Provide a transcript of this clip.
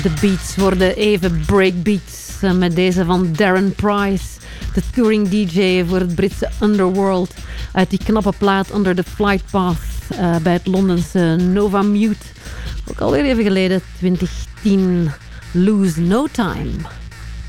De beats worden even breakbeats met deze van Darren Price, de touring DJ voor het Britse Underworld, uit die knappe plaat Under the Flight Path bij het Londense Nova Mute. Ook alweer even geleden, 2010, Lose No Time.